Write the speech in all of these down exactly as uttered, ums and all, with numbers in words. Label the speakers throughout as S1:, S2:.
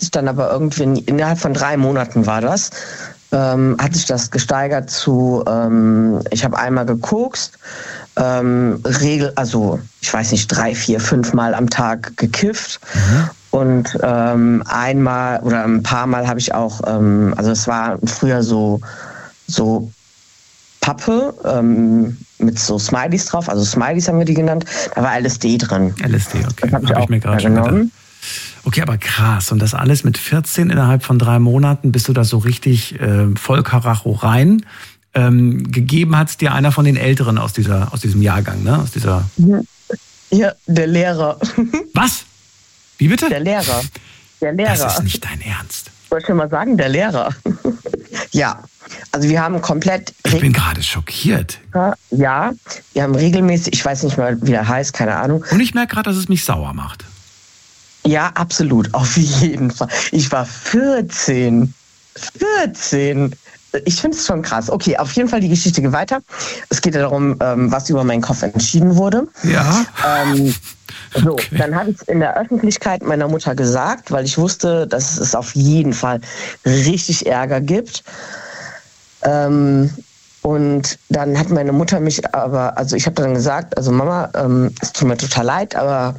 S1: sich dann aber irgendwie, innerhalb von drei Monaten war das, ähm, hat sich das gesteigert zu, ähm, ich habe einmal gekokst, ähm, Regel, also ich weiß nicht, drei, vier, fünf Mal am Tag gekifft. Mhm. Und ähm, einmal oder ein paar Mal habe ich auch, ähm, also es war früher so, so Pappe ähm, mit so Smileys drauf, also Smileys haben wir die genannt, da war L S D drin.
S2: L S D, okay.
S1: Das habe ich,
S2: hab
S1: auch
S2: ich mir gerade schon gedacht. Okay, aber krass. Und das alles mit vierzehn innerhalb von drei Monaten, bist du da so richtig äh, voll Karacho rein. Ähm, gegeben hat es dir einer von den Älteren aus, dieser, aus diesem Jahrgang, ne? Aus dieser...
S1: Ja, der Lehrer.
S2: Was? Wie bitte?
S1: Der Lehrer. Der Lehrer.
S2: Das ist nicht dein Ernst.
S1: Soll ich schon mal sagen, der Lehrer. Ja, also wir haben komplett...
S2: Ich bin gerade schockiert.
S1: Ja, wir haben regelmäßig, ich weiß nicht mal, wie der heißt, keine Ahnung.
S2: Und ich merke gerade, dass es mich sauer macht.
S1: Ja, absolut, auf jeden Fall. Ich war vierzehn. vierzehn. Ich finde es schon krass. Okay, auf jeden Fall die Geschichte geht weiter. Es geht ja darum, was über meinen Kopf entschieden wurde.
S2: Ja.
S1: Ähm, so,
S2: okay.
S1: Dann habe ich es in der Öffentlichkeit meiner Mutter gesagt, weil ich wusste, dass es auf jeden Fall richtig Ärger gibt. Ähm, und dann hat meine Mutter mich aber, also ich habe dann gesagt, also Mama, ähm, es tut mir total leid, aber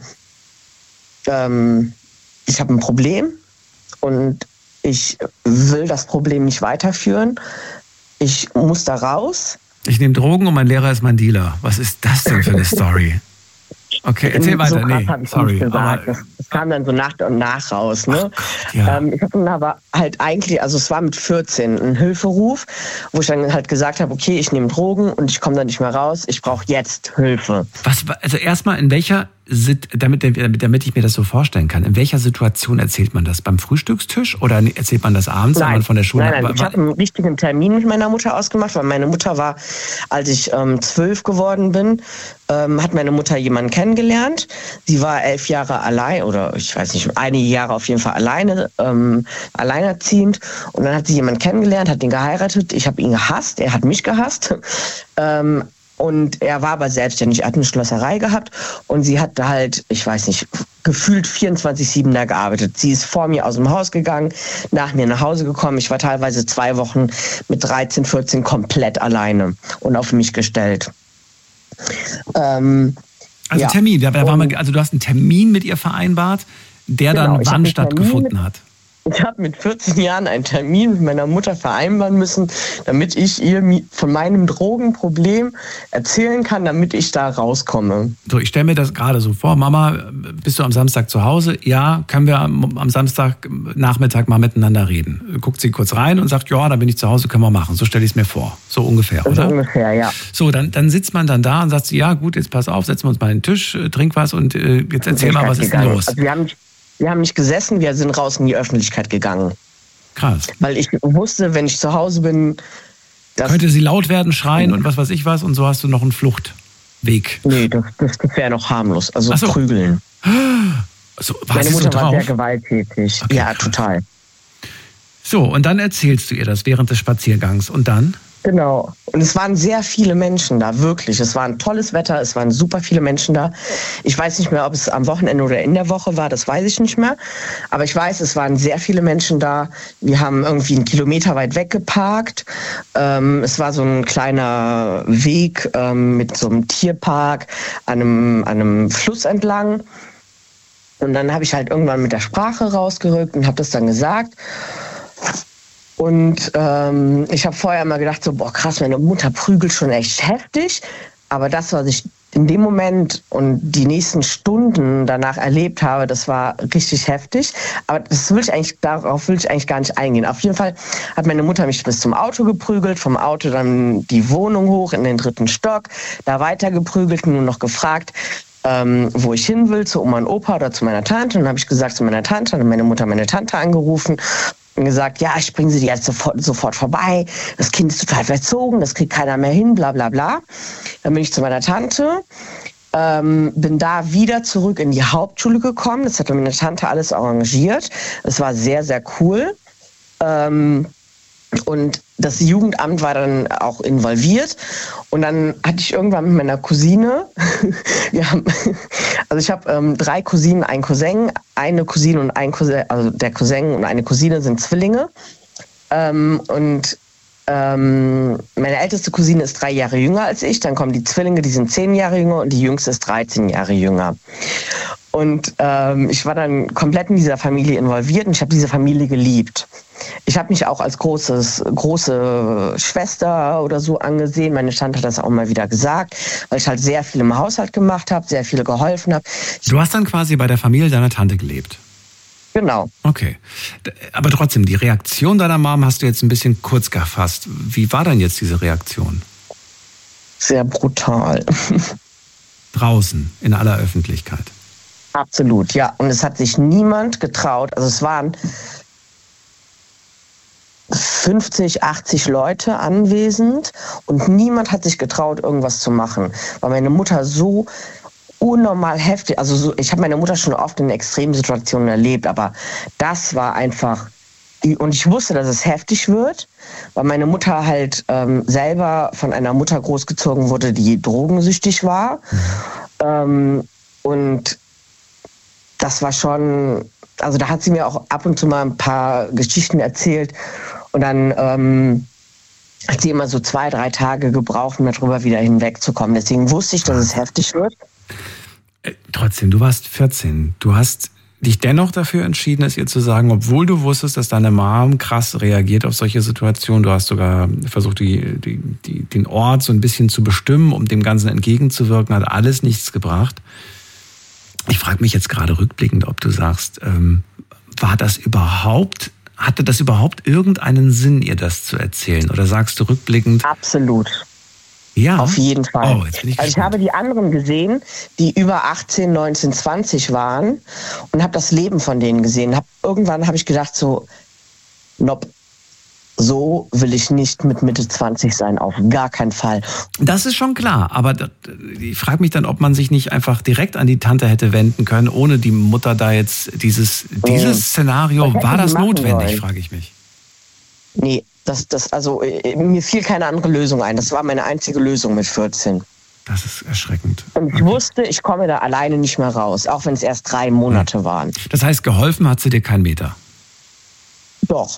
S1: ähm, ich habe ein Problem und ich will das Problem nicht weiterführen. Ich muss da raus.
S2: Ich nehme Drogen und mein Lehrer ist mein Dealer. Was ist das denn für eine Story? Okay, erzähl weiter.
S1: So
S2: nee,
S1: hab ich
S2: sorry.
S1: nicht gesagt.
S2: Aber
S1: das, das kam dann so nach und nach raus. Ne?
S2: Gott, ja.
S1: ähm, ich habe dann aber halt eigentlich, also es war mit vierzehn ein Hilferuf, wo ich dann halt gesagt habe, okay, ich nehme Drogen und ich komme da nicht mehr raus. Ich brauche jetzt Hilfe.
S2: Was, also erstmal, in welcher, damit, damit, damit ich mir das so vorstellen kann, in welcher Situation erzählt man das? Beim Frühstückstisch oder erzählt man das abends, wenn man von der Schule...
S1: Nein, nein, ich habe einen richtigen Termin mit meiner Mutter ausgemacht, weil meine Mutter war, als ich ähm, zwölf geworden bin, ähm, hat meine Mutter jemanden kennengelernt. Sie war elf Jahre allein, oder ich weiß nicht, einige Jahre auf jeden Fall alleine, ähm, alleinerziehend. Und dann hat sie jemanden kennengelernt, hat ihn geheiratet. Ich habe ihn gehasst, er hat mich gehasst. Ähm, Und er war aber selbstständig, er hat eine Schlosserei gehabt und sie hat halt, ich weiß nicht, gefühlt vierundzwanzig sieben da gearbeitet. Sie ist vor mir aus dem Haus gegangen, nach mir nach Hause gekommen. Ich war teilweise zwei Wochen mit dreizehn, vierzehn komplett alleine und auf mich gestellt. Ähm,
S2: also
S1: ja.
S2: Termin, da war mal, also du hast einen Termin mit ihr vereinbart, der
S1: genau,
S2: dann wann stattgefunden hat?
S1: Ich habe mit vierzehn Jahren einen Termin mit meiner Mutter vereinbaren müssen, damit ich ihr von meinem Drogenproblem erzählen kann, damit ich da rauskomme.
S2: So, ich stelle mir das gerade so vor. Mama, bist du am Samstag zu Hause? Ja, können wir am, am Samstagnachmittag mal miteinander reden? Guckt sie kurz rein und sagt, ja, dann bin ich zu Hause, können wir machen. So stelle ich es mir vor. So ungefähr, oder?
S1: So ungefähr, ja.
S2: So, dann, dann sitzt man dann da und sagt, ja gut, jetzt pass auf, setzen wir uns mal an den Tisch, trink was und äh, jetzt erzähl mal, was ist denn los?
S1: Also wir haben Wir haben nicht gesessen, wir sind raus in die Öffentlichkeit gegangen.
S2: Krass.
S1: Weil ich wusste, wenn ich zu Hause bin...
S2: Könnte sie laut werden, schreien und was weiß ich was und so hast du noch einen Fluchtweg.
S1: Nee, das, das wäre noch harmlos. Also so. Prügeln.
S2: So, war
S1: Meine
S2: sie
S1: Mutter
S2: so drauf?
S1: war sehr gewalttätig.
S2: Okay,
S1: ja,
S2: krass.
S1: total.
S2: So, und dann erzählst du ihr das während des Spaziergangs. Und dann?
S1: Genau. Und es waren sehr viele Menschen da, wirklich. Es war ein tolles Wetter, es waren super viele Menschen da. Ich weiß nicht mehr, ob es am Wochenende oder in der Woche war, das weiß ich nicht mehr. Aber ich weiß, es waren sehr viele Menschen da. Wir haben irgendwie einen Kilometer weit weg geparkt. Ähm, es war so ein kleiner Weg ähm, mit so einem Tierpark an einem, an einem Fluss entlang. Und dann habe ich halt irgendwann mit der Sprache rausgerückt und habe das dann gesagt. Und ähm, ich habe vorher mal gedacht, so, boah krass, meine Mutter prügelt schon echt heftig. Aber das, was ich in dem Moment und die nächsten Stunden danach erlebt habe, das war richtig heftig. Aber das will ich eigentlich, darauf will ich eigentlich gar nicht eingehen. Auf jeden Fall hat meine Mutter mich bis zum Auto geprügelt, vom Auto dann die Wohnung hoch in den dritten Stock, da weiter geprügelt, nur noch gefragt, Ähm, wo ich hin will, zu Oma und Opa oder zu meiner Tante. Und dann habe ich gesagt zu meiner Tante, hat meine Mutter meine Tante angerufen und gesagt, ja, ich bringe sie jetzt sofort, sofort vorbei. Das Kind ist total verzogen, das kriegt keiner mehr hin, bla bla bla. Dann bin ich zu meiner Tante, ähm, bin da wieder zurück in die Hauptschule gekommen. Das hat meine Tante alles arrangiert. Es war sehr, sehr cool. Ähm, Und das Jugendamt war dann auch involviert. Und dann hatte ich irgendwann mit meiner Cousine, wir haben, also ich habe ähm, drei Cousinen, einen Cousin, eine Cousine und ein Cousin, also der Cousin und eine Cousine sind Zwillinge. Ähm, und ähm, meine älteste Cousine ist drei Jahre jünger als ich. Dann kommen die Zwillinge, die sind zehn Jahre jünger und die jüngste ist dreizehn Jahre jünger. Und ähm, ich war dann komplett in dieser Familie involviert und ich habe diese Familie geliebt. Ich habe mich auch als großes, große Schwester oder so angesehen. Meine Tante hat das auch mal wieder gesagt, weil ich halt sehr viel im Haushalt gemacht habe, sehr viel geholfen habe.
S2: Du hast dann quasi bei der Familie deiner Tante gelebt?
S1: Genau.
S2: Okay. Aber trotzdem, die Reaktion deiner Mom hast du jetzt ein bisschen kurz gefasst. Wie war denn jetzt diese Reaktion?
S1: Sehr brutal.
S2: Draußen, in aller Öffentlichkeit?
S1: Absolut, ja. Und es hat sich niemand getraut. Also es waren fünfzig, achtzig Leute anwesend und niemand hat sich getraut, irgendwas zu machen. Weil meine Mutter so unnormal heftig, also so, ich habe meine Mutter schon oft in Extremsituationen erlebt, aber das war einfach, und ich wusste, dass es heftig wird, weil meine Mutter halt ähm, selber von einer Mutter großgezogen wurde, die drogensüchtig war. Ähm, und das war schon, also da hat sie mir auch ab und zu mal ein paar Geschichten erzählt und dann ähm, hat sie immer so zwei, drei Tage gebraucht, um darüber wieder hinwegzukommen. Deswegen wusste ich, dass es heftig wird.
S2: Trotzdem, du warst vierzehn. Du hast dich dennoch dafür entschieden, es ihr zu sagen, obwohl du wusstest, dass deine Mom krass reagiert auf solche Situationen. Du hast sogar versucht, die, die, die, den Ort so ein bisschen zu bestimmen, um dem Ganzen entgegenzuwirken. Hat alles nichts gebracht. Ich frage mich jetzt gerade rückblickend, ob du sagst, ähm, war das überhaupt, hatte das überhaupt irgendeinen Sinn, ihr das zu erzählen? Oder sagst du rückblickend?
S1: Absolut.
S2: Ja.
S1: Auf jeden Fall.
S2: Oh, jetzt bin ich
S1: also ich habe die anderen gesehen, die über achtzehn, neunzehn, zwanzig waren und habe das Leben von denen gesehen. Hab, irgendwann habe ich gedacht so, nope. So will ich nicht mit Mitte zwanzig sein, auf gar keinen Fall.
S2: Das ist schon klar, aber ich frage mich dann, ob man sich nicht einfach direkt an die Tante hätte wenden können, ohne die Mutter da jetzt dieses, dieses mhm. Szenario, war das notwendig, frage ich mich.
S1: Nee, das, das, also mir fiel keine andere Lösung ein. Das war meine einzige Lösung mit vierzehn.
S2: Das ist erschreckend.
S1: Und ich okay. wusste, ich komme da alleine nicht mehr raus, auch wenn es erst drei Monate mhm. waren.
S2: Das heißt, geholfen hat sie dir keinen Meter?
S1: Doch.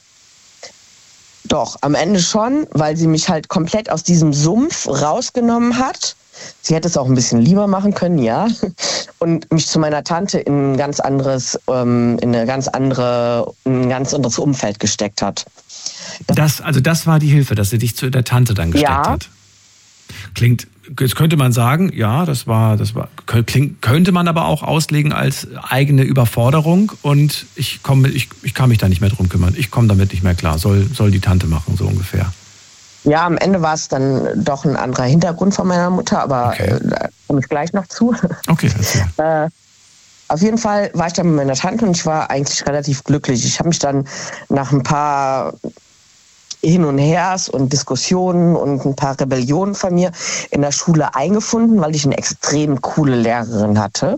S1: Doch, am Ende schon, weil sie mich halt komplett aus diesem Sumpf rausgenommen hat. Sie hätte es auch ein bisschen lieber machen können, ja. Und mich zu meiner Tante in ein ganz anderes, ähm, in eine ganz andere, in ein ganz anderes Umfeld gesteckt hat.
S2: Das, das, also das war die Hilfe, dass sie dich zu der Tante dann gesteckt ja. hat. Klingt, jetzt könnte man sagen, ja, das war, das war, klingt, könnte man aber auch auslegen als eigene Überforderung und ich komme, ich, ich kann mich da nicht mehr drum kümmern. Ich komme damit nicht mehr klar. Soll, soll die Tante machen, so ungefähr.
S1: Ja, am Ende war es dann doch ein anderer Hintergrund von meiner Mutter, aber okay. äh, da komme ich gleich noch zu.
S2: Okay, erzähl.
S1: äh, auf jeden Fall war ich dann mit meiner Tante und ich war eigentlich relativ glücklich. Ich habe mich dann nach ein paar Hin und Hers und Diskussionen und ein paar Rebellionen von mir in der Schule eingefunden, weil ich eine extrem coole Lehrerin hatte.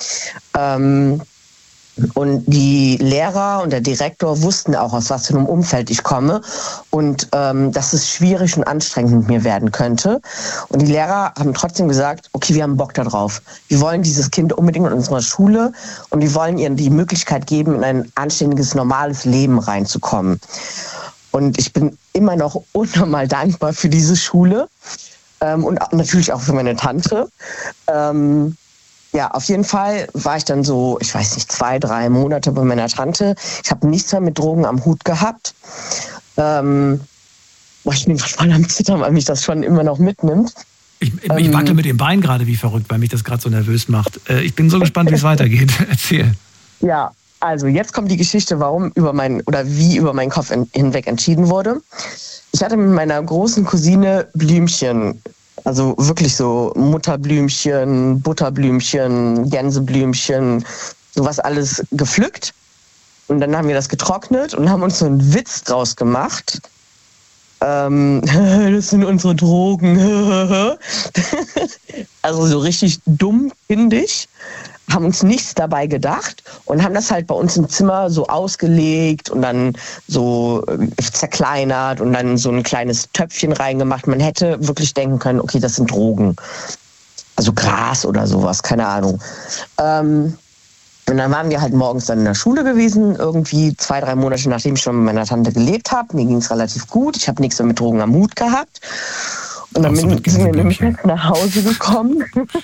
S1: Ähm, und die Lehrer und der Direktor wussten auch, aus was für einem Umfeld ich komme und ähm, dass es schwierig und anstrengend mit mir werden könnte. Und die Lehrer haben trotzdem gesagt, okay, wir haben Bock da drauf. Wir wollen dieses Kind unbedingt in unserer Schule und wir wollen ihr die Möglichkeit geben, in ein anständiges, normales Leben reinzukommen. Und ich bin immer noch unnormal dankbar für diese Schule ähm, und natürlich auch für meine Tante. Ähm, ja, auf jeden Fall war ich dann so, ich weiß nicht, zwei, drei Monate bei meiner Tante. Ich habe nichts mehr mit Drogen am Hut gehabt. Ähm, boah, ich bin voll am Zittern, weil mich das schon immer noch mitnimmt.
S2: Ich, ich ähm, wackel mit dem Bein gerade wie verrückt, weil mich das gerade so nervös macht. Äh, ich bin so gespannt, wie es weitergeht. Erzähl.
S1: Ja. Also jetzt kommt die Geschichte, warum über mein oder wie über meinen Kopf in, hinweg entschieden wurde. Ich hatte mit meiner großen Cousine Blümchen, also wirklich so Mutterblümchen, Butterblümchen, Gänseblümchen, sowas alles gepflückt. Und dann haben wir das getrocknet und haben uns so einen Witz draus gemacht. Ähm, das sind unsere Drogen. Also so richtig dumm, kindisch. haben uns nichts dabei gedacht und haben das halt bei uns im Zimmer so ausgelegt und dann so zerkleinert und dann so ein kleines Töpfchen reingemacht. Man hätte wirklich denken können, okay, das sind Drogen. Also Gras oder sowas, keine Ahnung. Ähm, und dann waren wir halt morgens dann in der Schule gewesen, irgendwie zwei, drei Monate, nachdem ich schon mit meiner Tante gelebt habe. Mir ging es relativ gut, ich habe nichts mehr mit Drogen am Hut gehabt. Und dann sind wir nämlich nach Hause gekommen.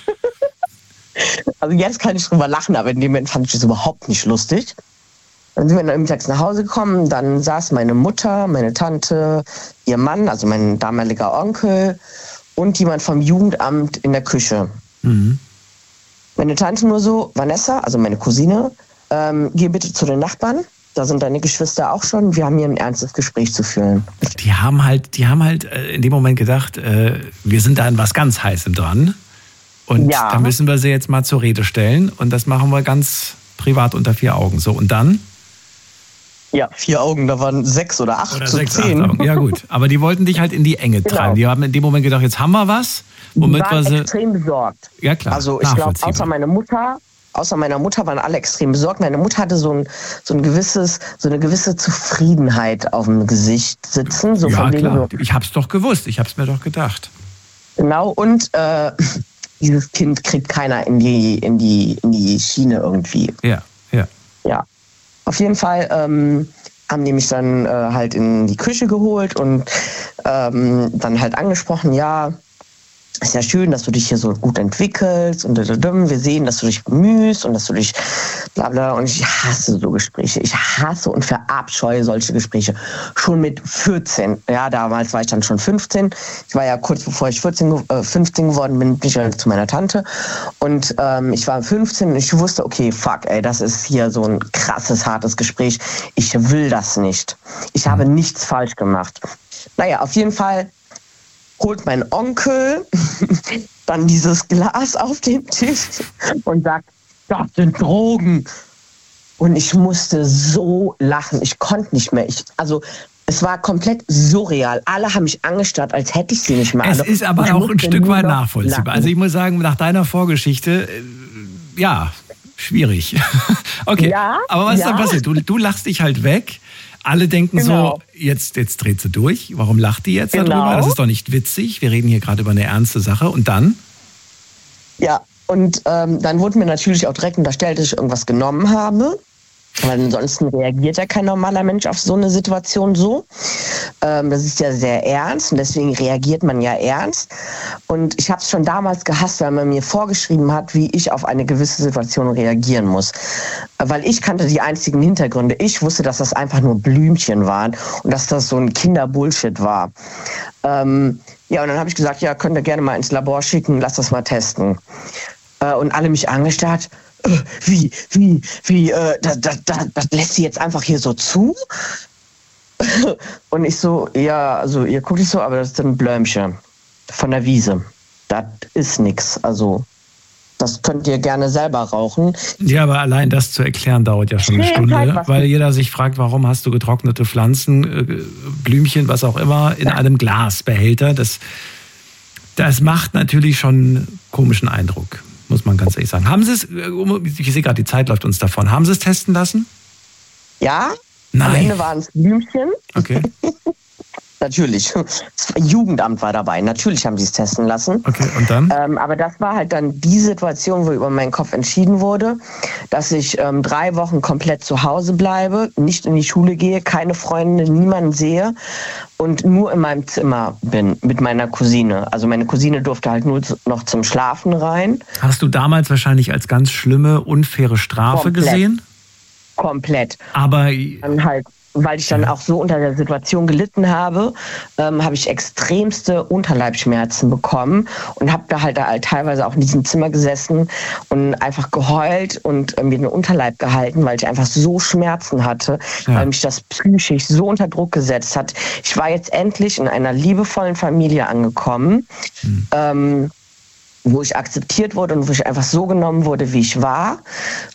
S1: Also jetzt kann ich drüber lachen, aber in dem Moment fand ich das überhaupt nicht lustig. Dann sind wir dann mittags nach Hause gekommen, dann saß meine Mutter, meine Tante, ihr Mann, also mein damaliger Onkel und jemand vom Jugendamt in der Küche. Mhm. Meine Tante nur so, Vanessa, also meine Cousine, ähm, geh bitte zu den Nachbarn. Da sind deine Geschwister auch schon. Wir haben hier ein ernstes Gespräch zu führen.
S2: Die haben halt, die haben halt in dem Moment gedacht, äh, wir sind da an was ganz Heißem dran. Und ja. Da müssen wir sie jetzt mal zur Rede stellen. Und das machen wir ganz privat unter vier Augen. So, und dann?
S1: Ja, vier Augen, da waren sechs oder acht
S2: oder
S1: zu
S2: sechs,
S1: zehn.
S2: Acht Augen. Ja gut, aber die wollten dich halt in die Enge
S1: genau.
S2: treiben. Die haben in dem Moment gedacht, jetzt haben wir was. Womit
S1: die waren
S2: wir sie
S1: extrem besorgt.
S2: Ja klar,
S1: also ich glaube, außer meine Mutter... Außer meiner Mutter waren alle extrem besorgt. Meine Mutter hatte so ein, so ein gewisses, so eine gewisse Zufriedenheit auf dem Gesicht sitzen. So
S2: ja,
S1: von
S2: klar.
S1: So,
S2: ich hab's doch gewusst. Ich hab's mir doch gedacht.
S1: Genau. Und äh, dieses Kind kriegt keiner in die, in die, in die Schiene irgendwie.
S2: Ja, ja.
S1: Ja. Auf jeden Fall ähm, haben die mich dann äh, halt in die Küche geholt und ähm, dann halt angesprochen, ja, ist ja schön, dass du dich hier so gut entwickelst und wir sehen, dass du dich bemühst und dass du dich bla bla. Und ich hasse so Gespräche. Ich hasse und verabscheue solche Gespräche. Schon mit vierzehn. Ja, damals war ich dann schon fünfzehn. Ich war ja kurz bevor ich vierzehn, äh, fünfzehn geworden bin, bin ich halt zu meiner Tante. Und ähm, ich war fünfzehn und ich wusste, okay, fuck, ey, das ist hier so ein krasses, hartes Gespräch. Ich will das nicht. Ich habe nichts falsch gemacht. Naja, auf jeden Fall holt mein Onkel dann dieses Glas auf den Tisch und sagt, das sind Drogen. Und ich musste so lachen. Ich konnte nicht mehr. Ich, also es war komplett surreal. Alle haben mich angestarrt, als hätte ich sie nicht mehr.
S2: Es
S1: alle.
S2: ist aber
S1: ich
S2: auch ein Stück weit nachvollziehbar.
S1: lachen.
S2: Also ich muss sagen, nach deiner Vorgeschichte, äh, ja, schwierig. Okay,
S1: ja,
S2: aber was
S1: ja.
S2: ist dann passiert? Du, du lachst dich halt weg. Alle denken
S1: genau.
S2: so, jetzt, jetzt dreht sie durch. Warum lacht die jetzt
S1: genau.
S2: darüber? Das ist doch nicht witzig. Wir reden hier gerade über eine ernste Sache. Und dann?
S1: Ja, und ähm, dann wurde mir natürlich auch direkt unterstellt, dass ich irgendwas genommen habe. Weil ansonsten reagiert ja kein normaler Mensch auf so eine Situation so. Ähm, das ist ja sehr ernst und deswegen reagiert man ja ernst. Und ich habe es schon damals gehasst, weil man mir vorgeschrieben hat, wie ich auf eine gewisse Situation reagieren muss. Weil ich kannte die einzigen Hintergründe. Ich wusste, dass das einfach nur Blümchen waren und dass das so ein Kinderbullshit war. Ähm, ja, und dann habe ich gesagt, ja, könnt ihr gerne mal ins Labor schicken, lass das mal testen. Äh, und alle mich angestarrt. Wie, wie, wie, äh, das, das, das, das lässt sie jetzt einfach hier so zu? Und ich so, ja, also ihr guckt nicht so, aber das ist ein Blömchen von der Wiese. Das ist nix, also das könnt ihr gerne selber rauchen.
S2: Ja, aber allein das zu erklären dauert ja schon eine Stunde, halt, weil jeder sich fragt, warum hast du getrocknete Pflanzen, Blümchen, was auch immer, in einem Glasbehälter. Das, das macht natürlich schon einen komischen Eindruck. Muss man ganz ehrlich sagen. Haben Sie es, ich sehe gerade, die Zeit läuft uns davon, haben Sie es testen lassen?
S1: Ja,
S2: Nein.
S1: Am Ende waren es Blümchen.
S2: Okay.
S1: Natürlich. Das Jugendamt war dabei. Natürlich haben sie es testen lassen.
S2: Okay, und dann?
S1: Ähm, aber das war halt dann die Situation, wo über meinen Kopf entschieden wurde, dass ich ähm, drei Wochen komplett zu Hause bleibe, nicht in die Schule gehe, keine Freunde, niemanden sehe und nur in meinem Zimmer bin mit meiner Cousine. Also meine Cousine durfte halt nur noch zum Schlafen rein.
S2: Hast du damals wahrscheinlich als ganz schlimme, unfaire Strafe
S1: Komplett.
S2: gesehen?
S1: Komplett.
S2: Aber
S1: dann halt, weil ich dann
S2: ja.
S1: auch so unter der Situation gelitten habe, ähm, habe ich extremste Unterleibsschmerzen bekommen und habe da halt, da halt teilweise auch in diesem Zimmer gesessen und einfach geheult und äh, mir den Unterleib gehalten, weil ich einfach so Schmerzen hatte, ja. weil mich das psychisch so unter Druck gesetzt hat. Ich war jetzt endlich in einer liebevollen Familie angekommen, hm. ähm, wo ich akzeptiert wurde und wo ich einfach so genommen wurde, wie ich war.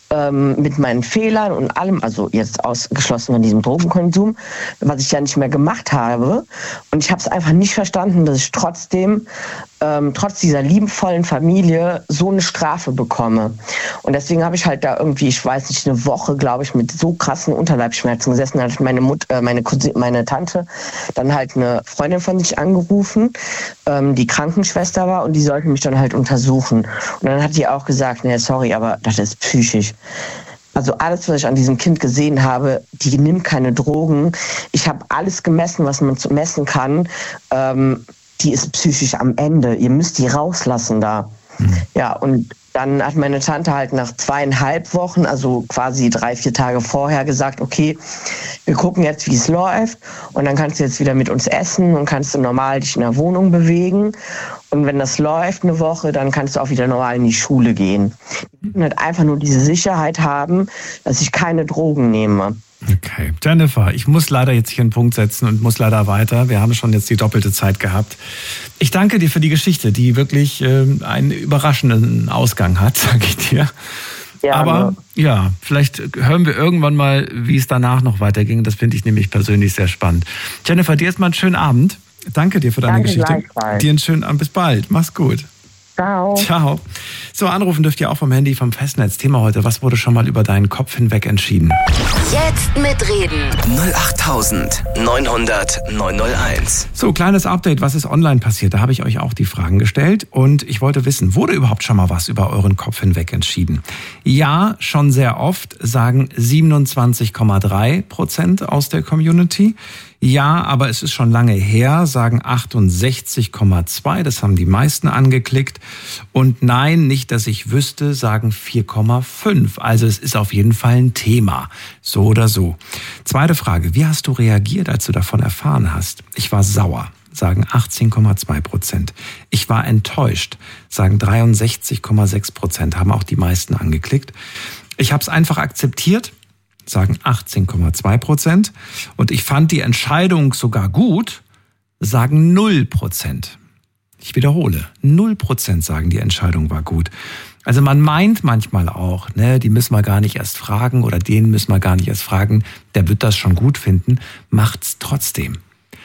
S1: ähm, mit meinen Fehlern und allem, also jetzt ausgeschlossen von diesem Drogenkonsum, was ich ja nicht mehr gemacht habe. Und ich habe es einfach nicht verstanden, dass ich trotzdem, ähm, trotz dieser liebenvollen Familie, so eine Strafe bekomme. Und deswegen habe ich halt da irgendwie, ich weiß nicht, eine Woche, glaube ich, mit so krassen Unterleibsschmerzen gesessen. Da hat meine Mutter, äh, meine Cousine, meine Tante dann halt eine Freundin von sich angerufen, ähm, die Krankenschwester war, und die sollte mich dann halt untersuchen. Und dann hat die auch gesagt, nee, sorry, aber das ist psychisch. Also alles, was ich an diesem Kind gesehen habe, die nimmt keine Drogen. Ich habe alles gemessen, was man messen kann. Ähm, die ist psychisch am Ende. Ihr müsst die rauslassen da. Mhm. Ja, und dann hat meine Tante halt nach zweieinhalb Wochen, also quasi drei, vier Tage vorher, gesagt, okay, wir gucken jetzt, wie es läuft, und dann kannst du jetzt wieder mit uns essen und kannst du normal dich in der Wohnung bewegen. Und wenn das läuft eine Woche, dann kannst du auch wieder normal in die Schule gehen. Und halt einfach nur diese Sicherheit haben, dass ich keine Drogen nehme.
S2: Okay, Jennifer, ich muss leider jetzt hier einen Punkt setzen und muss leider weiter. Wir haben schon jetzt die doppelte Zeit gehabt. Ich danke dir für die Geschichte, die wirklich äh, einen überraschenden Ausgang hat, sage ich dir. Ja, aber ja, vielleicht hören wir irgendwann mal, wie es danach noch weiterging. Das finde ich nämlich persönlich sehr spannend. Jennifer, dir erstmal einen schönen Abend. Danke dir für deine
S1: Danke
S2: Geschichte. Dir einen schönen Abend. Bis bald. Mach's gut.
S1: Ciao.
S2: Ciao. So, anrufen dürft ihr auch vom Handy, vom Festnetz. Thema heute: Was wurde schon mal über deinen Kopf hinweg entschieden?
S3: Jetzt mitreden.
S4: null acht neun null null neun null eins.
S2: So, kleines Update, was ist online passiert? Da habe ich euch auch die Fragen gestellt und ich wollte wissen, wurde überhaupt schon mal was über euren Kopf hinweg entschieden? Ja, schon sehr oft, sagen siebenundzwanzig Komma drei Prozent aus der Community. Ja, aber es ist schon lange her, sagen achtundsechzig Komma zwei, das haben die meisten angeklickt. Und nein, nicht, dass ich wüsste, sagen vier Komma fünf. Also es ist auf jeden Fall ein Thema, so oder so. Zweite Frage: Wie hast du reagiert, als du davon erfahren hast? Ich war sauer, sagen achtzehn Komma zwei Prozent. Ich war enttäuscht, sagen dreiundsechzig Komma sechs Prozent, haben auch die meisten angeklickt. Ich habe es einfach akzeptiert, sagen achtzehn Komma zwei Prozent. Und ich fand die Entscheidung sogar gut, sagen null Prozent. Ich wiederhole, null Prozent sagen, die Entscheidung war gut. Also man meint manchmal auch, ne, die müssen wir gar nicht erst fragen oder den müssen wir gar nicht erst fragen, der wird das schon gut finden, macht's trotzdem.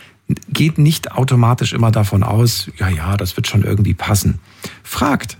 S2: Geht nicht automatisch immer davon aus, ja, ja, das wird schon irgendwie passen. Fragt.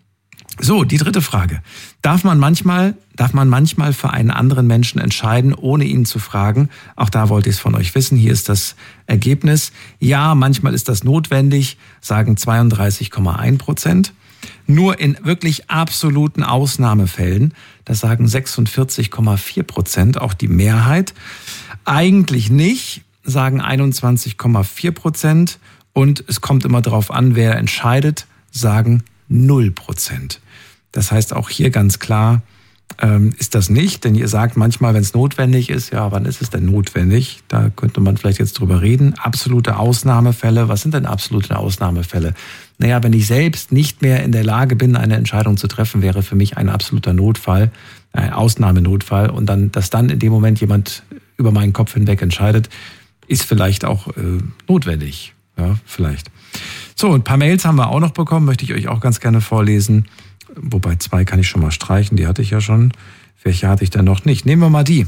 S2: So, die dritte Frage. Darf man manchmal, darf man manchmal für einen anderen Menschen entscheiden, ohne ihn zu fragen? Auch da wollte ich es von euch wissen. Hier ist das Ergebnis. Ja, manchmal ist das notwendig, sagen zweiunddreißig Komma eins Prozent. Nur in wirklich absoluten Ausnahmefällen, das sagen sechsundvierzig Komma vier Prozent, auch die Mehrheit. Eigentlich nicht, sagen einundzwanzig Komma vier Prozent. Und es kommt immer darauf an, wer entscheidet, sagen null Prozent. Das heißt auch hier ganz klar, ähm, ist das nicht, denn ihr sagt manchmal, wenn es notwendig ist, ja, wann ist es denn notwendig? Da könnte man vielleicht jetzt drüber reden. Absolute Ausnahmefälle, was sind denn absolute Ausnahmefälle? Naja, wenn ich selbst nicht mehr in der Lage bin, eine Entscheidung zu treffen, wäre für mich ein absoluter Notfall, ein Ausnahmenotfall, und dann, dass dann in dem Moment jemand über meinen Kopf hinweg entscheidet, ist vielleicht auch äh, notwendig, ja, vielleicht. So, ein paar Mails haben wir auch noch bekommen, möchte ich euch auch ganz gerne vorlesen. Wobei zwei kann ich schon mal streichen, die hatte ich ja schon. Welche hatte ich denn noch nicht? Nehmen wir mal die.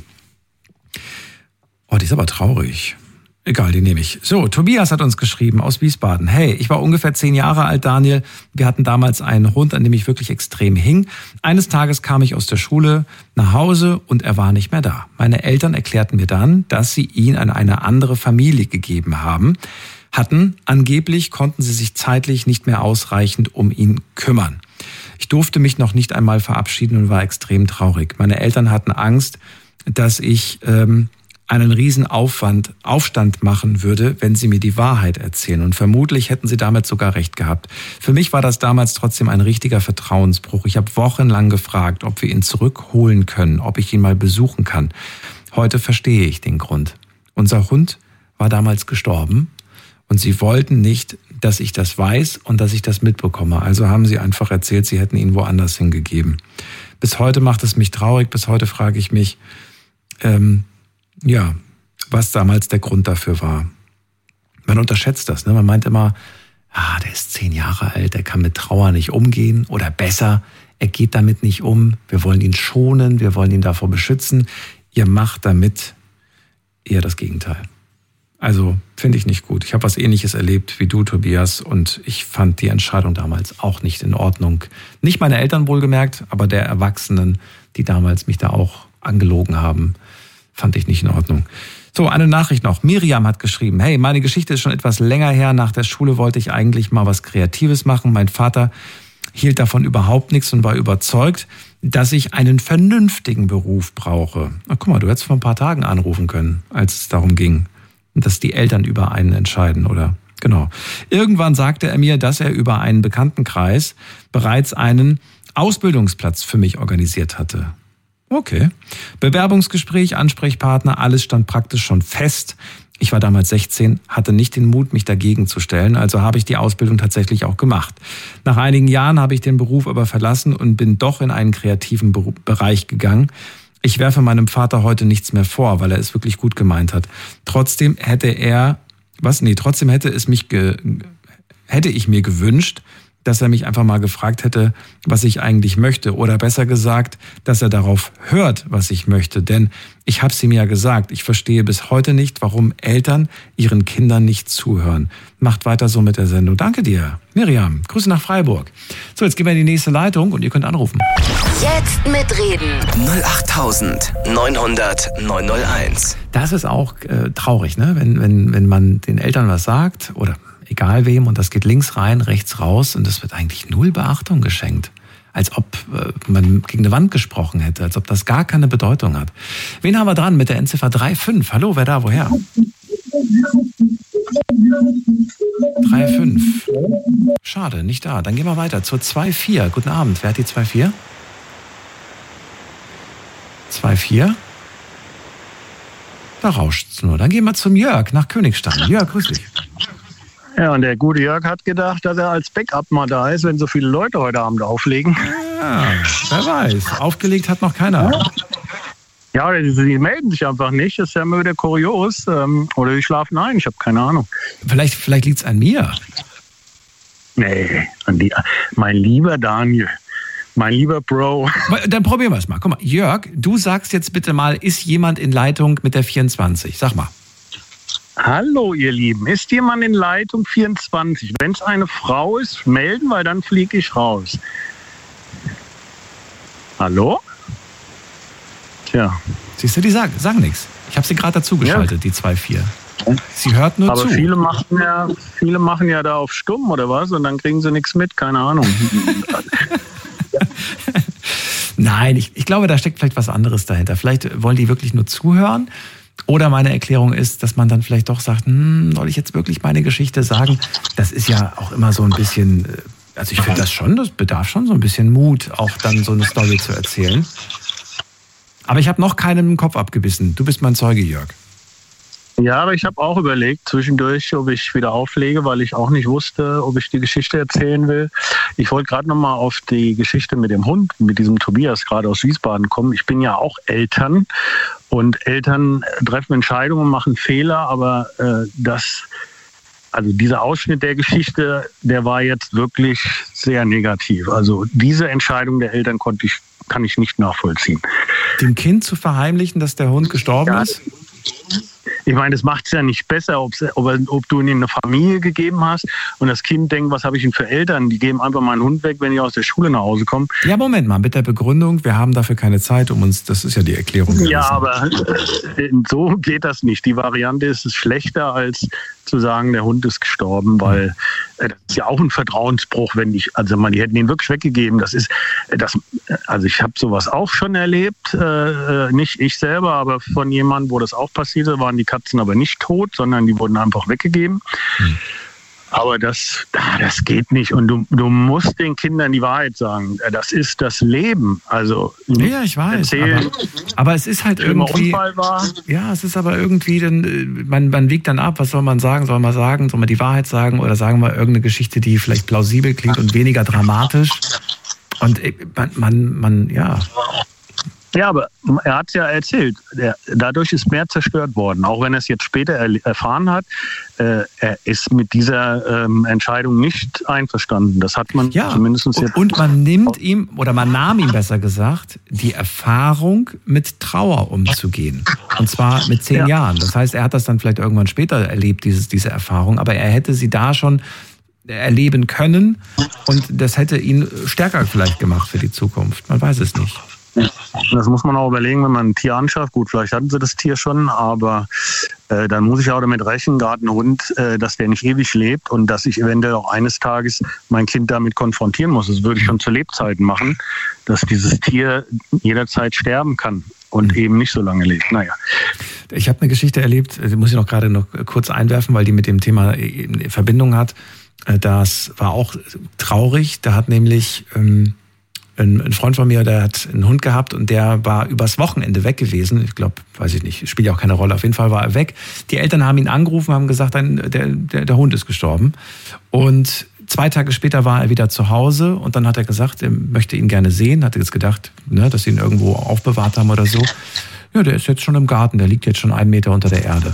S2: Oh, die ist aber traurig. Egal, die nehme ich. So, Tobias hat uns geschrieben aus Wiesbaden. Hey, ich war ungefähr zehn Jahre alt, Daniel. Wir hatten damals einen Hund, an dem ich wirklich extrem hing. Eines Tages kam ich aus der Schule nach Hause und er war nicht mehr da. Meine Eltern erklärten mir dann, dass sie ihn an eine andere Familie gegeben haben. Hatten. Angeblich konnten sie sich zeitlich nicht mehr ausreichend um ihn kümmern. Ich durfte mich noch nicht einmal verabschieden und war extrem traurig. Meine Eltern hatten Angst, dass ich ähm, einen riesen Aufwand, Aufstand machen würde, wenn sie mir die Wahrheit erzählen. Und vermutlich hätten sie damit sogar recht gehabt. Für mich war das damals trotzdem ein richtiger Vertrauensbruch. Ich habe wochenlang gefragt, ob wir ihn zurückholen können, ob ich ihn mal besuchen kann. Heute verstehe ich den Grund. Unser Hund war damals gestorben. Und sie wollten nicht, dass ich das weiß und dass ich das mitbekomme. Also haben sie einfach erzählt, sie hätten ihn woanders hingegeben. Bis heute macht es mich traurig. Bis heute frage ich mich, ähm, ja, was damals der Grund dafür war. Man unterschätzt das, ne? Man meint immer, ah, der ist zehn Jahre alt, der kann mit Trauer nicht umgehen. Oder besser, er geht damit nicht um, wir wollen ihn schonen, wir wollen ihn davor beschützen. Ihr macht damit eher das Gegenteil. Also finde ich nicht gut. Ich habe was Ähnliches erlebt wie du, Tobias, und ich fand die Entscheidung damals auch nicht in Ordnung. Nicht meine Eltern wohlgemerkt, aber der Erwachsenen, die damals mich da auch angelogen haben, fand ich nicht in Ordnung. So, eine Nachricht noch. Miriam hat geschrieben, hey, meine Geschichte ist schon etwas länger her. Nach der Schule wollte ich eigentlich mal was Kreatives machen. Mein Vater hielt davon überhaupt nichts und war überzeugt, dass ich einen vernünftigen Beruf brauche. Na, guck mal, du hättest vor ein paar Tagen anrufen können, als es darum ging, dass die Eltern über einen entscheiden, oder? Genau. Irgendwann sagte er mir, dass er über einen Bekanntenkreis bereits einen Ausbildungsplatz für mich organisiert hatte. Okay. Bewerbungsgespräch, Ansprechpartner, alles stand praktisch schon fest. Ich war damals sechzehn, hatte nicht den Mut, mich dagegen zu stellen, also habe ich die Ausbildung tatsächlich auch gemacht. Nach einigen Jahren habe ich den Beruf aber verlassen und bin doch in einen kreativen Bereich gegangen. Ich werfe meinem Vater heute nichts mehr vor, weil er es wirklich gut gemeint hat. Trotzdem hätte er, was? Nee, trotzdem hätte es mich, ge, hätte ich mir gewünscht, dass er mich einfach mal gefragt hätte, was ich eigentlich möchte. Oder besser gesagt, dass er darauf hört, was ich möchte. Denn ich habe es ihm ja gesagt, ich verstehe bis heute nicht, warum Eltern ihren Kindern nicht zuhören. Macht weiter so mit der Sendung. Danke dir, Miriam. Grüße nach Freiburg. So, jetzt gehen wir in die nächste Leitung und ihr könnt anrufen.
S3: Jetzt mitreden.
S4: null acht neunhundert neunhunderteins.
S2: Das ist auch äh, traurig, ne? Wenn, wenn, wenn man den Eltern was sagt oder egal wem, und das geht links rein, rechts raus und es wird eigentlich null Beachtung geschenkt. Als ob äh, man gegen eine Wand gesprochen hätte, als ob das gar keine Bedeutung hat. Wen haben wir dran mit der Endziffer drei fünf? Hallo, wer da, woher? drei fünf. Schade, nicht da. Dann gehen wir weiter zur zwei vier. Guten Abend, wer hat die zwei vier? zwei vier? Da rauscht's nur. Dann gehen wir zum Jörg nach Königstein. Jörg, grüß dich.
S5: Ja, und der gute Jörg hat gedacht, dass er als Backup mal da ist, wenn so viele Leute heute Abend auflegen.
S2: Ja, wer weiß. Aufgelegt hat noch keiner.
S5: Ja, die, die melden sich einfach nicht. Das ist ja immer wieder kurios. Ähm, oder die schlafen ein, ich habe keine Ahnung.
S2: Vielleicht, vielleicht liegt's an mir.
S5: Nee, an die, mein lieber Daniel, mein lieber Bro.
S2: Dann probieren wir es mal. Guck mal, Jörg, du sagst jetzt bitte mal, ist jemand in Leitung mit der vierundzwanzig? Sag mal.
S5: Hallo, ihr Lieben. Ist jemand in Leitung vierundzwanzig? Wenn es eine Frau ist, melden, weil dann fliege ich raus. Hallo? Tja.
S2: Siehst du, die sagen, sagen nichts. Ich habe sie gerade dazugeschaltet, ja. Die zwei vier. Sie hört nur
S5: Aber
S2: zu.
S5: Aber viele machen, ja, viele machen ja da auf stumm oder was und dann kriegen sie nichts mit, keine Ahnung.
S2: Nein, ich, ich glaube, da steckt vielleicht was anderes dahinter. Vielleicht wollen die wirklich nur zuhören. Oder meine Erklärung ist, dass man dann vielleicht doch sagt, hm, soll ich jetzt wirklich meine Geschichte sagen? Das ist ja auch immer so ein bisschen, also ich finde das schon, das bedarf schon so ein bisschen Mut, auch dann so eine Story zu erzählen. Aber ich habe noch keinen Kopf abgebissen. Du bist mein Zeuge, Jörg.
S5: Ja, aber ich habe auch überlegt zwischendurch, ob ich wieder auflege, weil ich auch nicht wusste, ob ich die Geschichte erzählen will. Ich wollte gerade noch mal auf die Geschichte mit dem Hund, mit diesem Tobias gerade aus Wiesbaden kommen. Ich bin ja auch Eltern und Eltern treffen Entscheidungen, machen Fehler, aber äh, das, also dieser Ausschnitt der Geschichte, der war jetzt wirklich sehr negativ. Also diese Entscheidung der Eltern konnte ich, kann ich nicht nachvollziehen.
S2: Dem Kind zu verheimlichen, dass der Hund gestorben ja. ist?
S5: Ich meine, das macht es ja nicht besser, ob, ob du ihn in eine Familie gegeben hast und das Kind denkt, was habe ich denn für Eltern? Die geben einfach meinen Hund weg, wenn ich aus der Schule nach Hause komme.
S2: Ja, Moment mal, mit der Begründung, wir haben dafür keine Zeit, um uns, das ist ja die Erklärung gewesen.
S5: Ja, aber so geht das nicht. Die Variante ist es schlechter, als zu sagen, der Hund ist gestorben, weil äh, das ist ja auch ein Vertrauensbruch, wenn ich, also man, die hätten ihn wirklich weggegeben. Das ist, das, also ich habe sowas auch schon erlebt, äh, nicht ich selber, aber von jemandem, wo das auch passierte, waren die Katzen aber nicht tot, sondern die wurden einfach weggegeben. Hm. Aber das, das geht nicht. Und du, du musst den Kindern die Wahrheit sagen. Das ist das Leben. Also
S2: ja, ich weiß. Aber, aber es ist halt irgendwie.
S5: War.
S2: Ja, es ist aber irgendwie, dann, man, man wiegt dann ab. Was soll man sagen? Soll man sagen? Soll man die Wahrheit sagen? Oder sagen wir irgendeine Geschichte, die vielleicht plausibel klingt und weniger dramatisch? Und man, man, man ja.
S5: Ja, aber er hat es ja erzählt. Der, dadurch ist mehr zerstört worden. Auch wenn er es jetzt später er, erfahren hat, äh, er ist mit dieser ähm, Entscheidung nicht einverstanden. Das hat man
S2: ja,
S5: zumindest jetzt.
S2: Und man nimmt ihm, oder man nahm ihm besser gesagt, die Erfahrung, mit Trauer umzugehen. Und zwar mit zehn ja. Jahren. Das heißt, er hat das dann vielleicht irgendwann später erlebt, dieses, diese Erfahrung. Aber er hätte sie da schon erleben können. Und das hätte ihn stärker vielleicht gemacht für die Zukunft. Man weiß es nicht.
S5: Das muss man auch überlegen, wenn man ein Tier anschafft. Gut, vielleicht hatten sie das Tier schon, aber äh, dann muss ich auch damit rechnen, gerade ein Hund, äh, dass der nicht ewig lebt und dass ich eventuell auch eines Tages mein Kind damit konfrontieren muss. Das würde ich schon zu Lebzeiten machen, dass dieses Tier jederzeit sterben kann und mhm. eben nicht so lange lebt. Naja.
S2: Ich habe eine Geschichte erlebt, die muss ich noch gerade noch kurz einwerfen, weil die mit dem Thema in Verbindung hat. Das war auch traurig. Da hat nämlich ähm, ein Freund von mir, der hat einen Hund gehabt und der war übers Wochenende weg gewesen. Ich glaube, weiß ich nicht, spielt ja auch keine Rolle. Auf jeden Fall war er weg. Die Eltern haben ihn angerufen, haben gesagt, der, der, der Hund ist gestorben. Und zwei Tage später war er wieder zu Hause und dann hat er gesagt, er möchte ihn gerne sehen. Hat jetzt gedacht, ne, dass sie ihn irgendwo aufbewahrt haben oder so. Ja, der ist jetzt schon im Garten, der liegt jetzt schon einen Meter unter der Erde.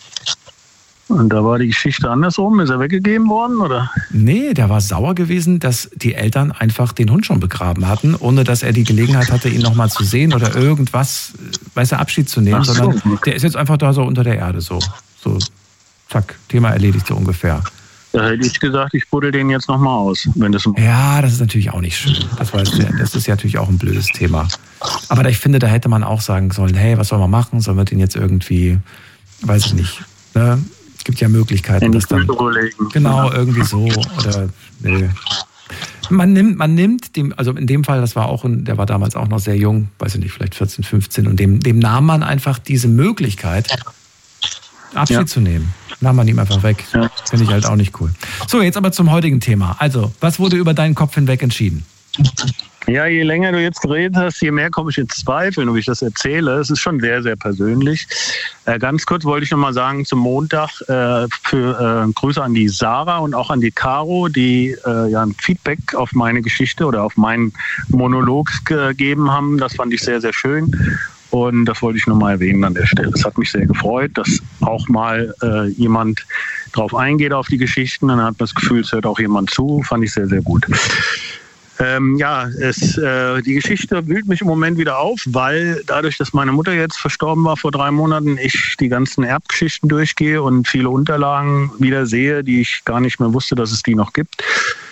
S5: Und da war die Geschichte andersrum? Ist er weggegeben worden, oder?
S2: Nee, der war sauer gewesen, dass die Eltern einfach den Hund schon begraben hatten, ohne dass er die Gelegenheit hatte, ihn nochmal zu sehen oder irgendwas, weißt du, Abschied zu nehmen,
S5: so.
S2: Sondern der ist jetzt einfach da so unter der Erde, so, so, zack, Thema erledigt so ungefähr.
S5: Da hätte ich gesagt, ich buddel den jetzt nochmal aus. Wenn das
S2: ja, das ist natürlich auch nicht schön. Das, weiß der, das ist ja natürlich auch ein blödes Thema. Aber ich finde, da hätte man auch sagen sollen, hey, was soll man machen? Sollen wir den jetzt irgendwie, weiß ich nicht, ne? Es gibt ja Möglichkeiten, das dann genau irgendwie so oder nö. Man nimmt, man nimmt dem, also in dem Fall, das war auch, ein, der war damals auch noch sehr jung, weiß ich nicht, vielleicht vierzehn, fünfzehn und dem, dem nahm man einfach diese Möglichkeit, Abschied ja. zu nehmen. Nahm man ihm einfach weg. Ja. Finde ich halt auch nicht cool. So, jetzt aber zum heutigen Thema. Also, was wurde über deinen Kopf hinweg entschieden?
S5: Ja, je länger du jetzt geredet hast, je mehr komme ich ins Zweifeln, ob ich das erzähle. Es ist schon sehr, sehr persönlich. Äh, ganz kurz wollte ich noch mal sagen, zum Montag äh, für äh, Grüße an die Sarah und auch an die Caro, die äh, ja ein Feedback auf meine Geschichte oder auf meinen Monolog gegeben haben. Das fand ich sehr, sehr schön. Und das wollte ich noch mal erwähnen an der Stelle. Es hat mich sehr gefreut, dass auch mal äh, jemand drauf eingeht auf die Geschichten. Dann hat man das Gefühl, es hört auch jemand zu. Fand ich sehr, sehr gut. Ähm, ja, es, äh, die Geschichte wühlt mich im Moment wieder auf, weil dadurch, dass meine Mutter jetzt verstorben war vor drei Monaten, ich die ganzen Erbgeschichten durchgehe und viele Unterlagen wieder sehe, die ich gar nicht mehr wusste, dass es die noch gibt.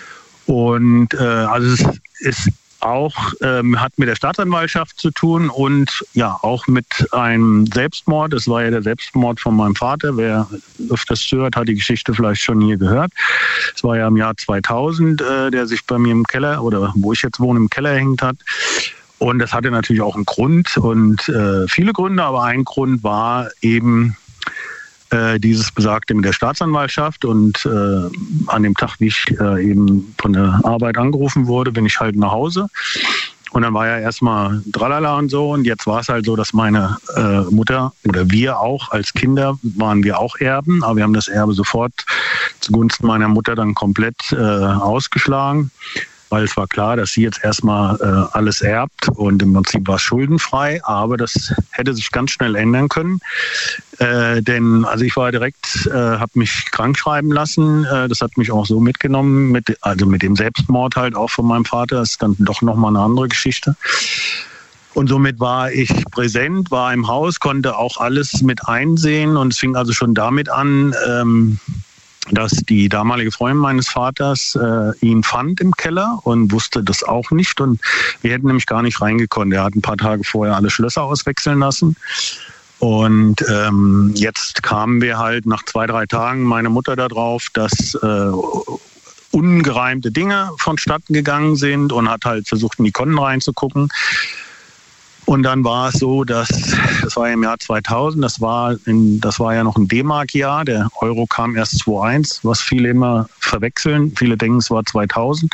S5: Und äh, also es ist auch ähm, hat mit der Staatsanwaltschaft zu tun und ja auch mit einem Selbstmord. Das war ja der Selbstmord von meinem Vater. Wer öfters hört, hat die Geschichte vielleicht schon hier gehört. Es war ja im Jahr zweitausend, äh, der sich bei mir im Keller oder wo ich jetzt wohne im Keller hängt hat. Und das hatte natürlich auch einen Grund und äh, viele Gründe, aber ein Grund war eben Äh, dieses Besagte mit der Staatsanwaltschaft und äh, an dem Tag, wie ich äh, eben von der Arbeit angerufen wurde, bin ich halt nach Hause und dann war ja erstmal Tralala und so und jetzt war es halt so, dass meine äh, Mutter oder wir auch als Kinder waren wir auch Erben, aber wir haben das Erbe sofort zugunsten meiner Mutter dann komplett äh, ausgeschlagen, weil es war klar, dass sie jetzt erstmal äh, alles erbt und im Prinzip war es schuldenfrei, aber das hätte sich ganz schnell ändern können. Äh, denn also ich war direkt, äh, habe mich krank schreiben lassen, äh, das hat mich auch so mitgenommen, mit, also mit dem Selbstmord halt auch von meinem Vater, das ist dann doch nochmal eine andere Geschichte. Und somit war ich präsent, war im Haus, konnte auch alles mit einsehen und es fing also schon damit an, ähm, dass die damalige Freundin meines Vaters äh, ihn fand im Keller und wusste das auch nicht. Und wir hätten nämlich gar nicht reingekonnt. Er hat ein paar Tage vorher alle Schlösser auswechseln lassen. Und ähm, jetzt kamen wir halt nach zwei, drei Tagen, meine Mutter, darauf, dass äh, ungereimte Dinge vonstatten gegangen sind und hat halt versucht, in die Konten reinzugucken. Und dann war es so, dass, das war im Jahr zweitausend, das war, in, das war ja noch ein D-Mark-Jahr, der Euro kam erst zweitausendeins, was viele immer verwechseln. Viele denken, es war zweitausend.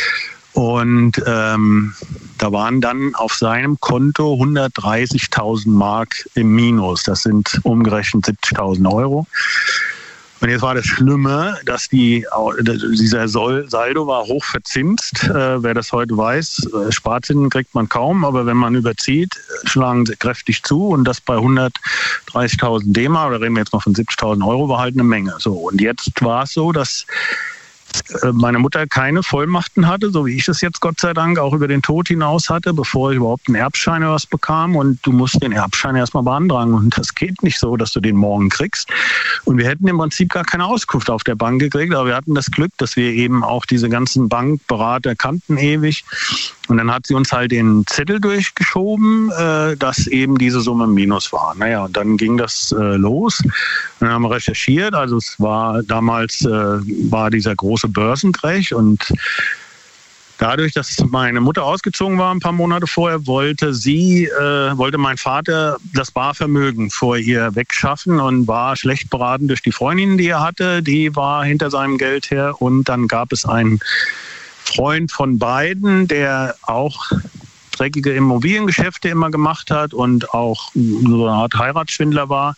S5: Und ähm, da waren dann auf seinem Konto hundertdreißigtausend Mark im Minus. Das sind umgerechnet siebzigtausend Euro. Und jetzt war das Schlimme, dass die, dieser Saldo war hoch verzinst. Äh, wer das heute weiß, Sparzinsen kriegt man kaum, aber wenn man überzieht, schlagen sie kräftig zu und das bei hundertdreißigtausend D-Mark, oder reden wir jetzt mal von siebzigtausend Euro, war halt eine Menge. So, und jetzt war es so, dass meine Mutter keine Vollmachten hatte, so wie ich es jetzt Gott sei Dank auch über den Tod hinaus hatte, bevor ich überhaupt einen Erbschein oder was bekam. Und du musst den Erbschein erstmal beantragen. Und das geht nicht so, dass du den morgen kriegst. Und wir hätten im Prinzip gar keine Auskunft auf der Bank gekriegt. Aber wir hatten das Glück, dass wir eben auch diese ganzen Bankberater kannten ewig. Und dann hat sie uns halt den Zettel durchgeschoben, äh, dass eben diese Summe minus war. Naja, und dann ging das äh, los. Und dann haben wir recherchiert. Also es war damals äh, war dieser große Börsencrash und dadurch, dass meine Mutter ausgezogen war ein paar Monate vorher, wollte sie, äh, wollte mein Vater das Barvermögen vor ihr wegschaffen und war schlecht beraten durch die Freundin, die er hatte. Die war hinter seinem Geld her und dann gab es einen Freund von beiden, der auch dreckige Immobiliengeschäfte immer gemacht hat und auch so eine Art Heiratsschwindler war.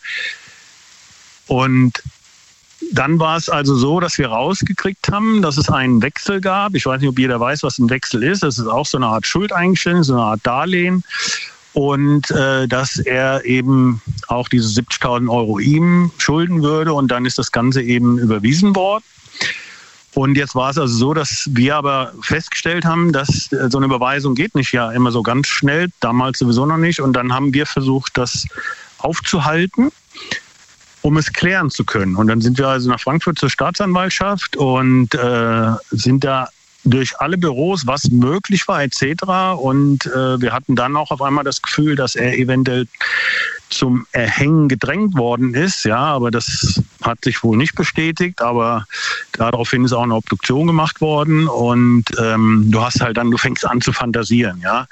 S5: Und dann war es also so, dass wir rausgekriegt haben, dass es einen Wechsel gab. Ich weiß nicht, ob jeder weiß, was ein Wechsel ist. Das ist auch so eine Art Schuldeingeständnis, so eine Art Darlehen. Und äh, dass er eben auch diese siebzigtausend Euro ihm schulden würde. Und dann ist das Ganze eben überwiesen worden. Und jetzt war es also so, dass wir aber festgestellt haben, dass so eine Überweisung geht nicht ja immer so ganz schnell, damals sowieso noch nicht. Und dann haben wir versucht, das aufzuhalten, um es klären zu können. Und dann sind wir also nach Frankfurt zur Staatsanwaltschaft und äh, sind da durch alle Büros, was möglich war, et cetera. Und äh, wir hatten dann auch auf einmal das Gefühl, dass er eventuell zum Erhängen gedrängt worden ist. Ja, aber das hat sich wohl nicht bestätigt. Aber daraufhin ist auch eine Obduktion gemacht worden. Und ähm, du hast halt dann, du fängst an zu fantasieren. Ja,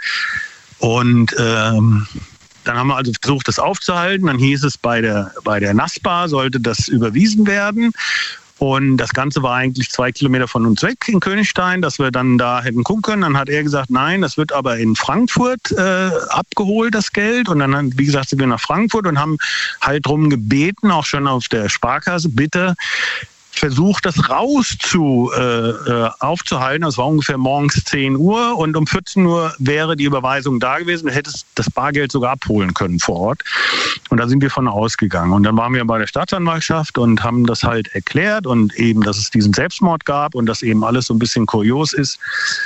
S5: und ähm, dann haben wir also versucht, das aufzuhalten. Dann hieß es, bei der, bei der NASPA sollte das überwiesen werden. Und das Ganze war eigentlich zwei Kilometer von uns weg in Königstein, dass wir dann da hätten gucken können. Dann hat er gesagt, nein, das wird aber in Frankfurt äh, abgeholt, das Geld. Und dann, wie gesagt, sind wir nach Frankfurt und haben halt drum gebeten, auch schon auf der Sparkasse, bitte versucht, das raus zu, äh, aufzuhalten. Das war ungefähr morgens zehn Uhr und um vierzehn Uhr wäre die Überweisung da gewesen. Du hättest das Bargeld sogar abholen können vor Ort. Und da sind wir von ausgegangen. Und dann waren wir bei der Staatsanwaltschaft und haben das halt erklärt und eben, dass es diesen Selbstmord gab und dass eben alles so ein bisschen kurios ist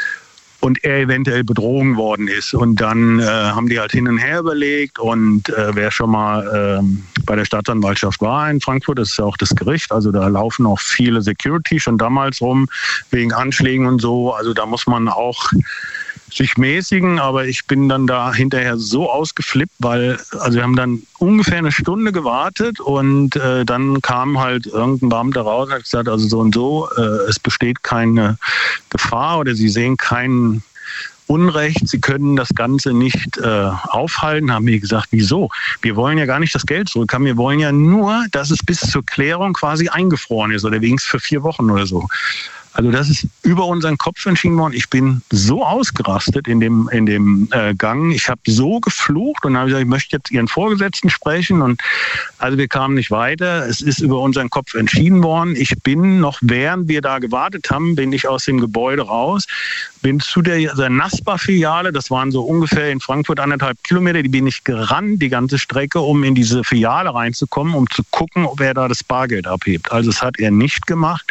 S5: und er eventuell betrogen worden ist. Und dann äh, haben die halt hin und her überlegt und äh, wer schon mal äh, bei der Staatsanwaltschaft war in Frankfurt, das ist ja auch das Gericht, also da laufen auch viele Security schon damals rum, wegen Anschlägen und so, also da muss man auch sich mäßigen, aber ich bin dann da hinterher so ausgeflippt, weil also wir haben dann ungefähr eine Stunde gewartet und äh, dann kam halt irgendein Beamter raus und hat gesagt, also so und so, äh, es besteht keine Gefahr oder Sie sehen kein Unrecht, Sie können das Ganze nicht äh, aufhalten. Haben wir gesagt, wieso? Wir wollen ja gar nicht das Geld zurückhaben, wir wollen ja nur, dass es bis zur Klärung quasi eingefroren ist oder wenigstens für vier Wochen oder so. Also das ist über unseren Kopf entschieden worden. Ich bin so ausgerastet in dem, in dem äh, Gang. Ich habe so geflucht und habe gesagt, ich möchte jetzt Ihren Vorgesetzten sprechen. Und also wir kamen nicht weiter. Es ist über unseren Kopf entschieden worden. Ich bin noch, während wir da gewartet haben, bin ich aus dem Gebäude raus, bin zu der, der NASPA-Filiale, das waren so ungefähr in Frankfurt anderthalb Kilometer, die bin ich gerannt, die ganze Strecke, um in diese Filiale reinzukommen, um zu gucken, ob er da das Bargeld abhebt. Also das hat er nicht gemacht.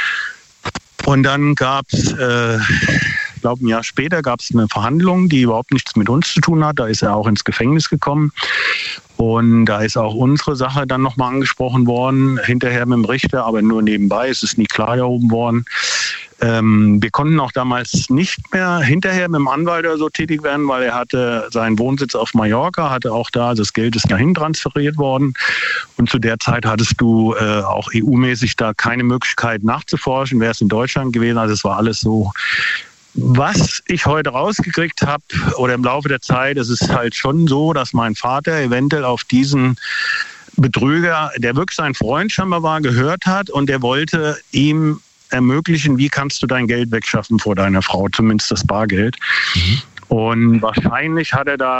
S5: Und dann gab es, äh, ich glaube ein Jahr später, gab es eine Verhandlung, die überhaupt nichts mit uns zu tun hat. Da ist er auch ins Gefängnis gekommen. Und da ist auch unsere Sache dann nochmal angesprochen worden, hinterher mit dem Richter, aber nur nebenbei, es ist nie klar erhoben worden. Ähm, wir konnten auch damals nicht mehr hinterher mit dem Anwalt oder so tätig werden, weil er hatte seinen Wohnsitz auf Mallorca, hatte auch da, das Geld ist dahin transferiert worden. Und zu der Zeit hattest du äh, auch E U-mäßig da keine Möglichkeit nachzuforschen, wäre es in Deutschland gewesen. Also es war alles so. Was ich heute rausgekriegt habe oder im Laufe der Zeit, es ist halt schon so, dass mein Vater eventuell auf diesen Betrüger, der wirklich sein Freund scheinbar war, gehört hat und der wollte ihm ermöglichen, wie kannst du dein Geld wegschaffen vor deiner Frau, zumindest das Bargeld. Mhm. Und wahrscheinlich hat er da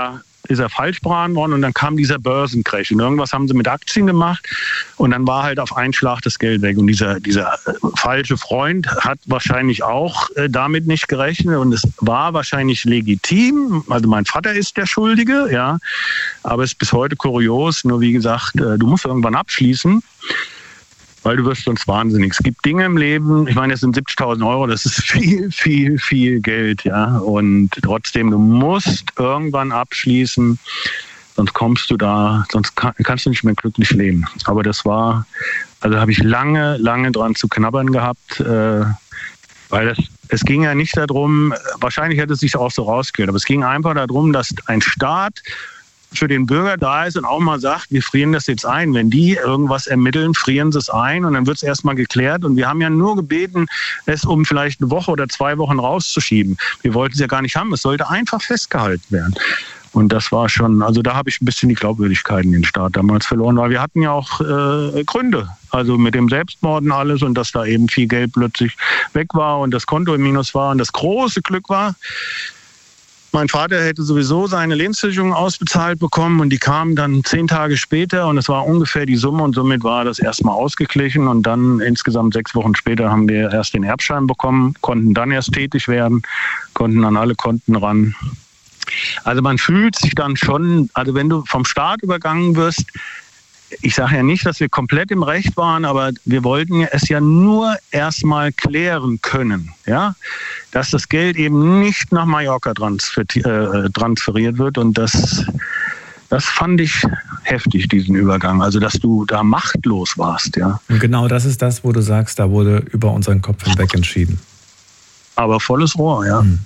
S5: ist er falsch beraten worden und dann kam dieser Börsencrash und irgendwas haben sie mit Aktien gemacht und dann war halt auf einen Schlag das Geld weg und dieser, dieser falsche Freund hat wahrscheinlich auch äh, damit nicht gerechnet und es war wahrscheinlich legitim, also mein Vater ist der Schuldige, ja, aber es ist bis heute kurios, nur wie gesagt, äh, du musst irgendwann abschließen, weil du wirst sonst wahnsinnig. Es gibt Dinge im Leben, ich meine, das sind siebzigtausend Euro, das ist viel, viel, viel Geld, ja. Und trotzdem, du musst irgendwann abschließen, sonst kommst du da, sonst kann, kannst du nicht mehr glücklich leben. Aber das war, also habe ich lange, lange dran zu knabbern gehabt, äh, weil das, es ging ja nicht darum, wahrscheinlich hätte es sich auch so rausgehört, aber es ging einfach darum, dass ein Staat für den Bürger da ist und auch mal sagt, wir frieren das jetzt ein. Wenn die irgendwas ermitteln, frieren sie es ein und dann wird es erstmal geklärt. Und wir haben ja nur gebeten, es um vielleicht eine Woche oder zwei Wochen rauszuschieben. Wir wollten es ja gar nicht haben. Es sollte einfach festgehalten werden. Und das war schon, also da habe ich ein bisschen die Glaubwürdigkeit in den Staat damals verloren, weil wir hatten ja auch äh, Gründe. Also mit dem Selbstmord und alles und dass da eben viel Geld plötzlich weg war und das Konto im Minus war. Und das große Glück war, mein Vater hätte sowieso seine Lebensversicherung ausbezahlt bekommen und die kamen dann zehn Tage später und es war ungefähr die Summe und somit war das erstmal ausgeglichen und dann insgesamt sechs Wochen später haben wir erst den Erbschein bekommen, konnten dann erst tätig werden, konnten an alle Konten ran. Also man fühlt sich dann schon, also wenn du vom Staat übergangen wirst, ich sage ja nicht, dass wir komplett im Recht waren, aber wir wollten es ja nur erstmal klären können, ja, dass das Geld eben nicht nach Mallorca transfer, äh, transferiert wird und das, das fand ich heftig, diesen Übergang, also dass du da machtlos warst, ja.
S2: Und genau das ist das, wo du sagst, da wurde über unseren Kopf hinweg entschieden.
S5: Aber volles Rohr, ja. Hm.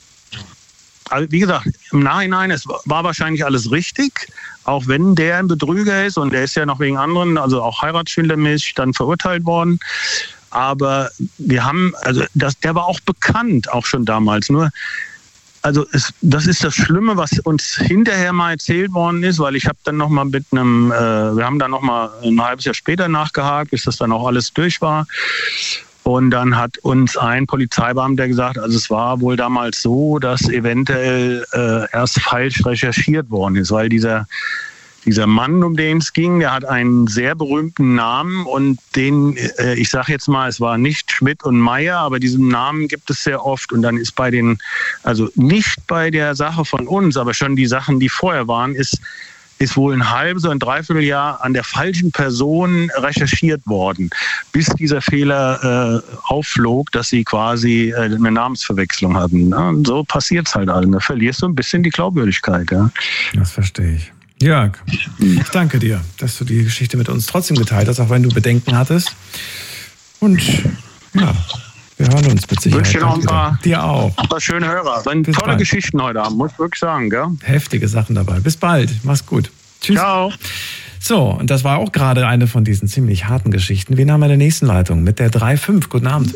S5: Also wie gesagt, im Nachhinein, es war wahrscheinlich alles richtig, auch wenn der ein Betrüger ist und der ist ja noch wegen anderen, also auch heiratsschwindlermäßig dann verurteilt worden. Aber wir haben, also das, der war auch bekannt, auch schon damals. Nur, also es, das ist das Schlimme, was uns hinterher mal erzählt worden ist, weil ich habe dann noch mal mit einem, äh, wir haben dann noch mal ein halbes Jahr später nachgehakt, bis das dann auch alles durch war. Und dann hat uns ein Polizeibeamter gesagt, also es war wohl damals so, dass eventuell äh, erst falsch recherchiert worden ist, weil dieser, dieser Mann, um den es ging, der hat einen sehr berühmten Namen und den, äh, ich sage jetzt mal, es war nicht Schmidt und Meier, aber diesen Namen gibt es sehr oft und dann ist bei den, also nicht bei der Sache von uns, aber schon die Sachen, die vorher waren, ist ist wohl ein halbes oder ein Dreivierteljahr an der falschen Person recherchiert worden, bis dieser Fehler äh, aufflog, dass sie quasi äh, eine Namensverwechslung hatten. Ja, und so passiert es halt allen. Da verlierst du ein bisschen die Glaubwürdigkeit. Ja.
S2: Das verstehe ich. Jörg, ich danke dir, dass du die Geschichte mit uns trotzdem geteilt hast, auch wenn du Bedenken hattest. Und ja, wir hören uns mit Sicherheit.
S5: Ich wünsche dir noch ein paar,
S2: dir auch.
S5: ein paar schöne Hörer. Sind tolle bald. Geschichten heute Abend, muss ich wirklich sagen. Gell?
S2: Heftige Sachen dabei. Bis bald. Mach's gut. Tschüss.
S5: Ciao.
S2: So, und das war auch gerade eine von diesen ziemlich harten Geschichten. Wen haben wir in der nächsten Leitung? Mit der drei fünf. Guten Abend.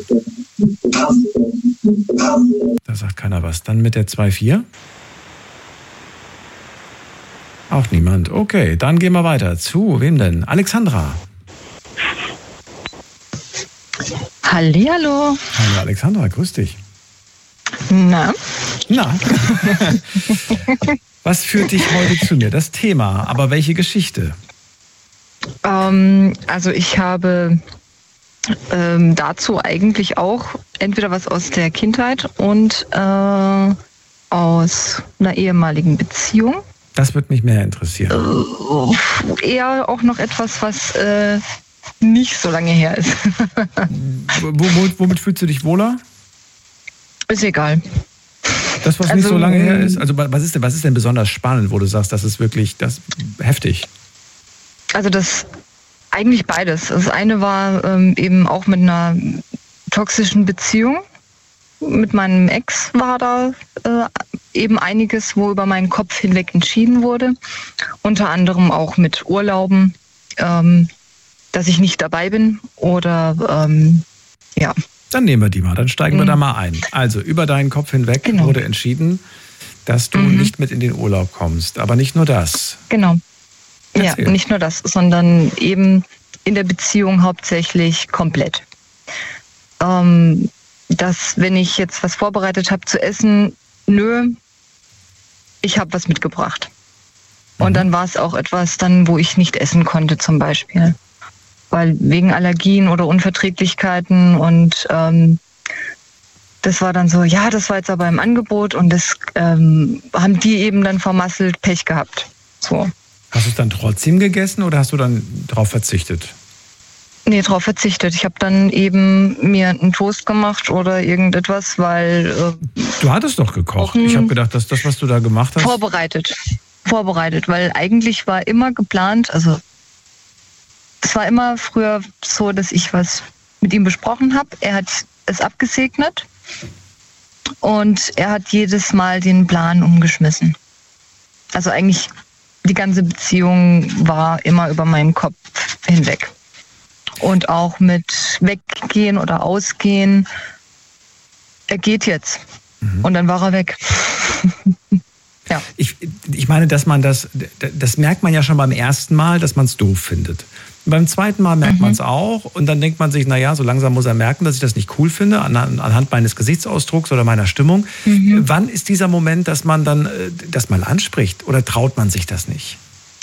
S2: Da sagt keiner was. Dann mit der zwei vier. Auch niemand. Okay, dann gehen wir weiter. Zu wem denn? Alexandra.
S6: Hallihallo.
S2: Hallo Alexandra, grüß dich.
S6: Na?
S2: Na. Was führt dich heute zu mir? Das Thema, aber welche Geschichte?
S6: Ähm, also ich habe ähm, dazu eigentlich auch entweder was aus der Kindheit und äh, aus einer ehemaligen Beziehung.
S2: Das würde mich mehr interessieren.
S6: Äh, eher auch noch etwas, was äh, nicht so lange her ist.
S2: Womit, womit fühlst du dich wohler?
S6: Ist egal.
S2: Das, was also, nicht so lange her ist? Also was ist denn, was ist denn besonders spannend, wo du sagst, das ist wirklich das heftig?
S6: Also das eigentlich beides. Das eine war ähm, eben auch mit einer toxischen Beziehung. Mit meinem Ex war da äh, eben einiges, wo über meinen Kopf hinweg entschieden wurde. Unter anderem auch mit Urlauben, ähm, dass ich nicht dabei bin oder ähm, ja.
S2: Dann nehmen wir die mal, dann steigen wir mhm. da mal ein. Also über deinen Kopf hinweg genau. wurde entschieden, dass du mhm. nicht mit in den Urlaub kommst. Aber nicht nur das.
S6: Genau.
S2: Erzähl.
S6: Ja, nicht nur das, sondern eben in der Beziehung hauptsächlich komplett. Ähm, dass wenn ich jetzt was vorbereitet habe zu essen, nö, ich habe was mitgebracht. Und dann war es auch etwas dann, wo ich nicht essen konnte zum Beispiel. Weil wegen Allergien oder Unverträglichkeiten und ähm, das war dann so, ja, das war jetzt aber im Angebot und das ähm, haben die eben dann vermasselt, Pech gehabt. So.
S2: Hast du es dann trotzdem gegessen oder hast du dann drauf verzichtet?
S6: Nee, drauf verzichtet. Ich habe dann eben mir einen Toast gemacht oder irgendetwas, weil... Äh,
S2: du hattest doch gekocht. Ich habe gedacht, dass das, was du da gemacht hast...
S6: Vorbereitet. Vorbereitet, weil eigentlich war immer geplant, also es war immer früher so, dass ich was mit ihm besprochen habe. Er hat es abgesegnet und er hat jedes Mal den Plan umgeschmissen. Also eigentlich die ganze Beziehung war immer über meinen Kopf hinweg. Und auch mit Weggehen oder Ausgehen. Er geht jetzt. Mhm. Und dann war er weg. Ja.
S2: Ich, ich meine, dass man das, das merkt man ja schon beim ersten Mal, dass man es doof findet. Beim zweiten Mal merkt mhm. man es auch und dann denkt man sich, naja, so langsam muss er merken, dass ich das nicht cool finde, anhand meines Gesichtsausdrucks oder meiner Stimmung. Mhm. Wann ist dieser Moment, dass man dann das mal anspricht oder traut man sich das nicht?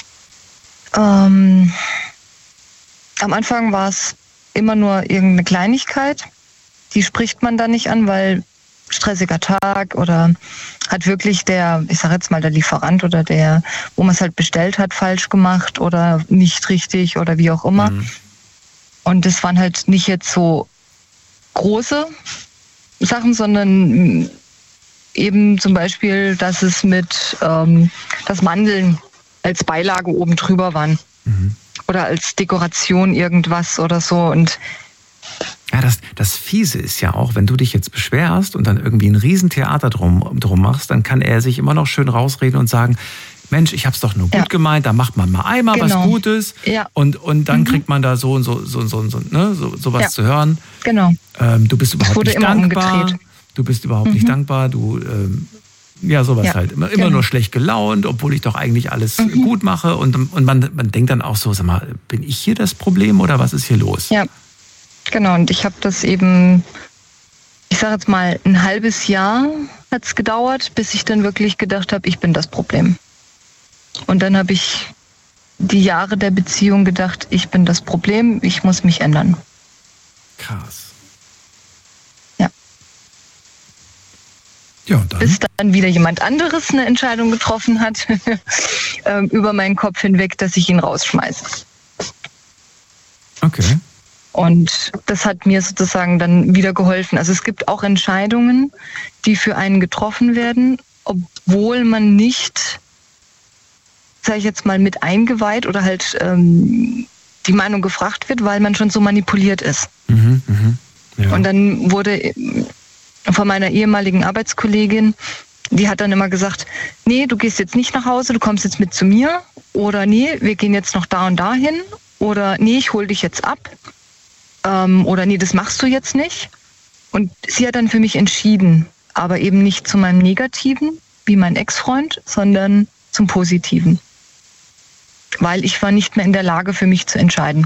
S6: Ähm, am Anfang war es immer nur irgendeine Kleinigkeit, die spricht man dann nicht an, weil stressiger Tag oder hat wirklich der, ich sage jetzt mal der Lieferant oder der, wo man es halt bestellt hat, falsch gemacht oder nicht richtig oder wie auch immer. Mhm. Und das waren halt nicht jetzt so große Sachen, sondern eben zum Beispiel, dass es mit, ähm, dass Mandeln als Beilage oben drüber waren. Mhm. Oder als Dekoration irgendwas oder so und
S2: ja, das, das Fiese ist ja auch, wenn du dich jetzt beschwerst und dann irgendwie ein Riesentheater drum, drum machst, dann kann er sich immer noch schön rausreden und sagen, Mensch, ich hab's doch nur gut ja. gemeint, da macht man mal einmal genau. was Gutes ja. und, und dann mhm. kriegt man da so und so, so, so, so, ne, so, so was ja. zu hören.
S6: Genau.
S2: Ähm, du bist überhaupt nicht dankbar.
S6: Umgedreht.
S2: Du bist überhaupt mhm. nicht dankbar, du, ähm, ja, sowas ja. halt. Immer, immer genau. nur schlecht gelaunt, obwohl ich doch eigentlich alles mhm. gut mache und, und man, man denkt dann auch so, sag mal, bin ich hier das Problem oder was ist hier los?
S6: Ja. Genau, und ich habe das eben, ich sage jetzt mal, ein halbes Jahr hat es gedauert, bis ich dann wirklich gedacht habe, ich bin das Problem. Und dann habe ich die Jahre der Beziehung gedacht, ich bin das Problem, ich muss mich ändern.
S2: Krass.
S6: Ja.
S2: Ja, und dann?
S6: Bis dann wieder jemand anderes eine Entscheidung getroffen hat, über meinen Kopf hinweg, dass ich ihn rausschmeiße.
S2: Okay.
S6: Und das hat mir sozusagen dann wieder geholfen. Also es gibt auch Entscheidungen, die für einen getroffen werden, obwohl man nicht, sage ich jetzt mal, mit eingeweiht oder halt ähm, die Meinung gefragt wird, weil man schon so manipuliert ist.
S2: Mhm, mh. Ja.
S6: Und dann wurde von meiner ehemaligen Arbeitskollegin, die hat dann immer gesagt, nee, du gehst jetzt nicht nach Hause, du kommst jetzt mit zu mir. Oder nee, wir gehen jetzt noch da und da hin. Oder nee, ich hol dich jetzt ab. Oder nee, das machst du jetzt nicht. Und sie hat dann für mich entschieden, aber eben nicht zu meinem Negativen, wie mein Ex-Freund, sondern zum Positiven. Weil ich war nicht mehr in der Lage, für mich zu entscheiden.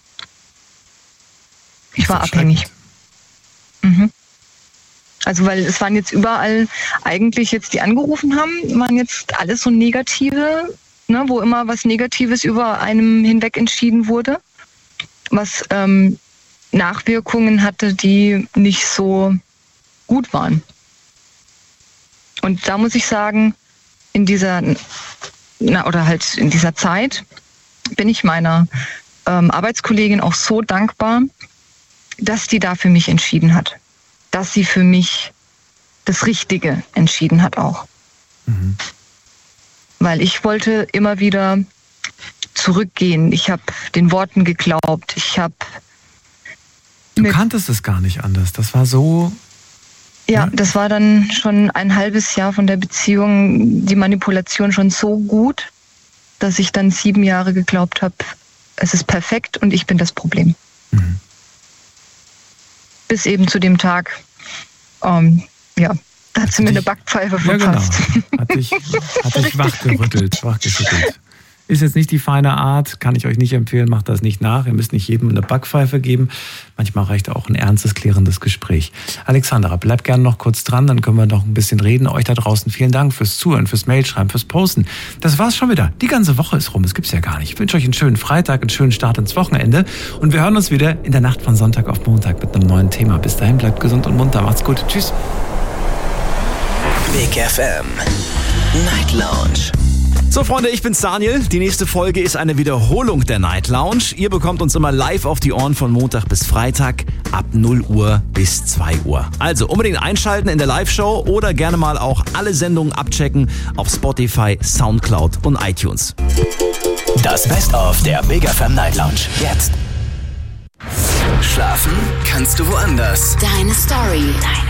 S6: Ich war abhängig. Mhm. Also weil es waren jetzt überall eigentlich jetzt, die angerufen haben, waren jetzt alles so Negative, ne, wo immer was Negatives über einem hinweg entschieden wurde. Was ähm, Nachwirkungen hatte, die nicht so gut waren. Und da muss ich sagen, in dieser, na, oder halt in dieser Zeit bin ich meiner ähm, Arbeitskollegin auch so dankbar, dass die da für mich entschieden hat. Dass sie für mich das Richtige entschieden hat auch. Mhm. Weil ich wollte immer wieder zurückgehen. Ich habe den Worten geglaubt. Ich habe
S2: Du kanntest es gar nicht anders. Das war so...
S6: Ja,
S2: ne?
S6: Das war dann schon ein halbes Jahr von der Beziehung, die Manipulation schon so gut, dass ich dann sieben Jahre geglaubt habe, es ist perfekt und ich bin das Problem. Mhm. Bis eben zu dem Tag, ähm, ja, da hat, hat sie mir dich, eine Backpfeife verpasst.
S2: Ja, genau. Hat dich, hat dich wachgerüttelt, wachgeschüttelt. Ist jetzt nicht die feine Art, kann ich euch nicht empfehlen, macht das nicht nach. Ihr müsst nicht jedem eine Backpfeife geben. Manchmal reicht auch ein ernstes, klärendes Gespräch. Alexandra, bleibt gerne noch kurz dran, dann können wir noch ein bisschen reden. Euch da draußen vielen Dank fürs Zuhören, fürs Mailschreiben, fürs Posten. Das war's schon wieder. Die ganze Woche ist rum, das gibt's ja gar nicht. Ich wünsche euch einen schönen Freitag, einen schönen Start ins Wochenende und wir hören uns wieder in der Nacht von Sonntag auf Montag mit einem neuen Thema. Bis dahin, bleibt gesund und munter. Macht's gut. Tschüss.
S4: Big F M Night Lounge.
S7: So Freunde, ich bin's Daniel. Die nächste Folge ist eine Wiederholung der Night Lounge. Ihr bekommt uns immer live auf die Ohren von Montag bis Freitag ab null Uhr bis zwei Uhr. Also unbedingt einschalten in der Live-Show oder gerne mal auch alle Sendungen abchecken auf Spotify, Soundcloud und iTunes.
S4: Das Best-of der Big F M Night Lounge. Jetzt. Schlafen kannst du woanders.
S3: Deine Story. Deine